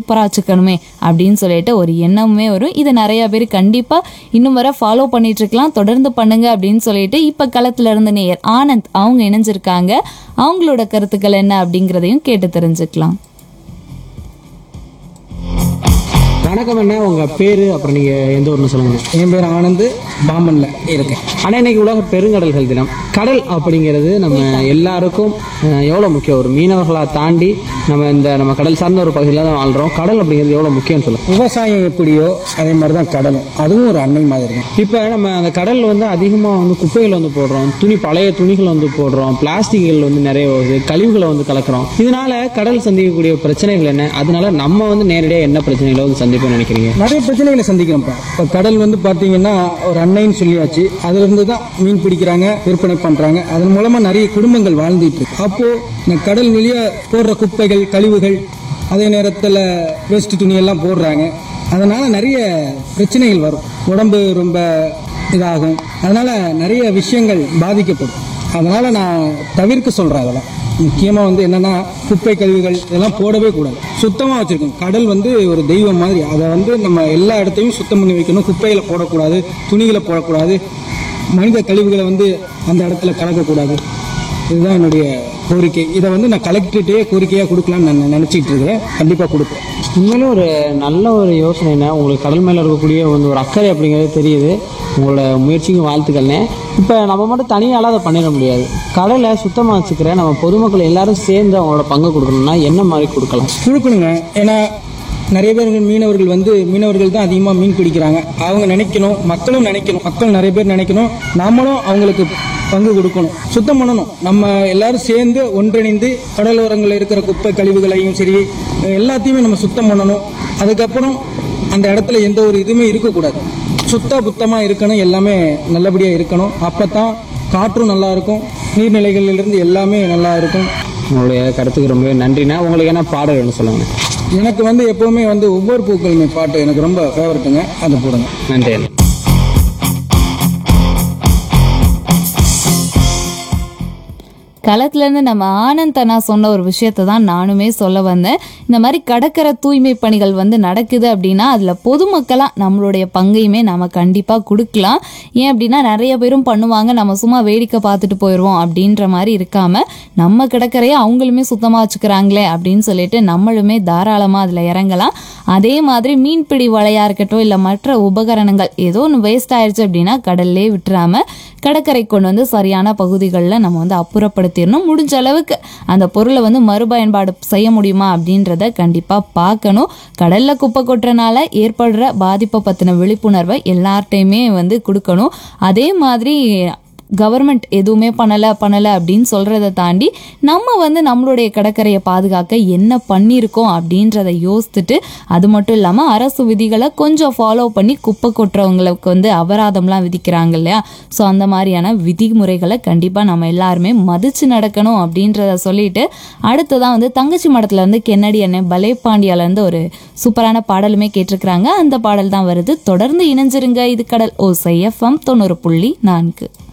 சூப்பராக வச்சுக்கணுமே அப்படின்னு சொல்லிட்டு ஒரு எண்ணமே வரும். இதை நிறைய பேர் கண்டிப்பாக இன்னும் வர ஃபாலோ பண்ணிட்டு இருக்கலாம். தொடர்ந்து பண்ணுங்க அப்படின்னு சொல்லிட்டு இப்போ களத்துல இருந்து நேயர் ஆனந்த் அவங்க இணைஞ்சிருக்காங்க. அவங்களோட கருத்துக்கள் என்ன அப்படிங்கிறதையும் கேட்டு தெரிஞ்சுக்கலாம். வணக்கம் அண்ணா, உங்க பேரு அப்புறம் நீங்க எந்த ஊர்னு சொல்லுங்க. என் பேர் ஆனந்த், பாம்பன்ல இருக்கேன். ஆனால் இன்னைக்கு உலக பெருங்கடல்கள் தினம். கடல் அப்படிங்கிறது நம்ம எல்லாருக்கும் எவ்வளோ முக்கியம்? ஒரு மீனவர்களாக தாண்டி நம்ம கடல் சார்ந்த ஒரு பகுதியில் தான் வாழ்கிறோம். கடல் அப்படிங்கிறது எவ்வளோ முக்கியம்னு சொல்லுங்கள். விவசாயம் எப்படியோ அதே மாதிரி தான் கடலும், அதுவும் ஒரு அன்னை மாதிரி இருக்கும். இப்போ நம்ம அந்த கடல் அதிகமாக குப்பைகள் போடுறோம், பழைய துணிகள் போடுறோம், பிளாஸ்டிக்கள் நிறைய வருது, கழிவுகளை கலக்கிறோம். இதனால கடல் சந்திக்கக்கூடிய பிரச்சனைகள் என்ன? அதனால நம்ம நேரடியாக என்ன பிரச்சனைகளை சந்திப்போம் நினைக்கிறீங்க? நிறைய பிரச்சனைகளை சந்திக்கிறோம்ப்பா. இப்போ கடல் பார்த்தீங்கன்னா ஒரு அன்னைன்னு சொல்லியாச்சு. அதுல இருந்து தான் மீன் பிடிக்கிறாங்க, விற்பனை பண்றாங்க. அதன் மூலமா நிறைய குடும்பங்கள் வாழ்ந்துட்டு இருக்கு. அப்போ இந்த கடல் வெளியே போடுற குப்பைகள், கழிவுகள், அதே நேரத்தில் வேஸ்ட் துணி எல்லாம் போடுறாங்க. அதனால நிறைய பிரச்சனைகள் வரும். உடம்பு ரொம்ப இதாகும். அதனால நிறைய விஷயங்கள் பாதிக்கப்படும். அதனால நான் தவிர்க்க சொல்றேன். அதெல்லாம் முக்கியமா என்னன்னா குப்பை கழிவுகள் இதெல்லாம் போடவே கூடாது. சுத்தமா வச்சிருக்கணும். கடல் ஒரு தெய்வம் மாதிரி. அதை நம்ம எல்லா இடத்தையும் சுத்தம் பண்ணி வைக்கணும். குப்பைகளை போடக்கூடாது, துணிகளை போடக்கூடாது, மனித கழிவுகளை அந்த இடத்துல கலக்கக்கூடாது. இதுதான் என்னுடைய கோரிக்கை. இதை நான் கலெக்டர்கிட்டே கோரிக்கையாக கொடுக்கலாம்னு நான் நினச்சிட்டு இருக்கிறேன். கண்டிப்பாக கொடுப்பேன். உண்மையிலே ஒரு நல்ல ஒரு யோசனை. உங்களுக்கு கடல் மேலே இருக்கக்கூடிய ஒரு அக்கறை அப்படிங்கிறது தெரியுது. உங்களோட முயற்சிக்கு வாழ்த்துக்கள்னே. இப்போ நம்ம மட்டும் தனியால் அதை பண்ணிட முடியாது. கடலை சுத்தமாக வச்சுக்கிற நம்ம பொதுமக்கள் எல்லாரும் சேர்ந்து அவங்களோட பங்கு கொடுக்கணும்னா என்ன மாதிரி கொடுக்கணுங்க. ஏன்னா நிறைய பேர் மீனவர்கள் தான் அதிகமாக மீன் பிடிக்கிறாங்க. அவங்க நினைக்கணும், மக்களும் நினைக்கணும், மக்கள் நிறைய பேர் நினைக்கணும், நாமளும் அவங்களுக்கு பங்கு கொடுக்கணும், சுத்தம் பண்ணணும். நம்ம எல்லாரும் சேர்ந்து ஒன்றிணைந்து கடலோரங்களில் இருக்கிற குப்பை கழிவுகளையும் சரி எல்லாத்தையுமே நம்ம சுத்தம் பண்ணணும். அதுக்கப்புறம் அந்த இடத்துல எந்த ஒரு இதுவுமே இருக்கக்கூடாது. புத்தமாக இருக்கணும், எல்லாமே நல்லபடியாக இருக்கணும். அப்போ தான் காற்றும் நல்லா இருக்கும், நீர்நிலைகளிலிருந்து எல்லாமே நல்லா இருக்கும். உங்களுடைய கருத்துக்கு ரொம்பவே நன்றிண்ணா. உங்களுக்கு என்ன பாடல் வேணும் சொல்லுங்கள். எனக்கு எப்போவுமே ஒவ்வொரு பூக்களுமே பாட்டு எனக்கு ரொம்ப ஃபேவரட்டுங்க. அதை போடுங்க. நன்றி. களத்துலேருந்து நம்ம ஆனந்த் அண்ணா சொன்ன ஒரு விஷயத்தை தான் நானுமே சொல்ல வந்தேன். இந்த மாதிரி கடற்கரை தூய்மை பணிகள் நடக்குது அப்படின்னா அதில் பொதுமக்களாக நம்மளுடைய பங்கையுமே நம்ம கண்டிப்பாக கொடுக்கலாம். ஏன் அப்படின்னா நிறைய பேரும் பண்ணுவாங்க, நம்ம சும்மா வேடிக்கை பார்த்துட்டு போயிடுவோம் அப்படின்ற மாதிரி இருக்காமல் நம்ம கடற்கரையை அவங்களுமே சுத்தமாக வச்சுக்கிறாங்களே அப்படின்னு சொல்லிட்டு நம்மளுமே தாராளமாக அதில் இறங்கலாம். அதே மாதிரி மீன்பிடி வலையாக இருக்கட்டும், இல்லை மற்ற உபகரணங்கள் ஏதோ ஒன்று வேஸ்ட் ஆயிடுச்சு அப்படின்னா கடல்லே விட்டுறாம கடற்கரை கொண்டு சரியான பகுதிகளில் நம்ம அப்புறப்படுத்திடணும். முடிஞ்ச அளவுக்கு அந்த பொருளை மறுபயன்பாடு செய்ய முடியுமா அப்படின்றத கண்டிப்பாக பார்க்கணும். கடலில் குப்பை கொட்டுறனால ஏற்படுற பாதிப்பை பற்றின விழிப்புணர்வை எல்லார்ட்டையுமே கொடுக்கணும். அதே மாதிரி கவர்மெண்ட் எதுவுமே பண்ணலை அப்படின்னு சொல்கிறத தாண்டி நம்ம நம்மளுடைய கடற்கரையை பாதுகாக்க என்ன பண்ணியிருக்கோம் அப்படின்றத யோசித்துட்டு, அது மட்டும் இல்லாமல் அரசு விதிகளை கொஞ்சம் ஃபாலோ பண்ணி குப்பை கொட்டுறவங்களுக்கு அபராதம்லாம் விதிக்கிறாங்க இல்லையா? ஸோ அந்த மாதிரியான விதிமுறைகளை கண்டிப்பாக நம்ம எல்லாருமே மதித்து நடக்கணும் அப்படின்றத சொல்லிட்டு, அடுத்ததான் தங்கச்சி மடத்துலேருந்து கென்னடி அண்ணன் பலே பாண்டியாலேருந்து ஒரு சூப்பரான பாடலுமே கேட்டிருக்கிறாங்க. அந்த பாடல் தான் வருது. தொடர்ந்து இணைஞ்சிருங்க. இது கடல் ஓசை FM 90.4.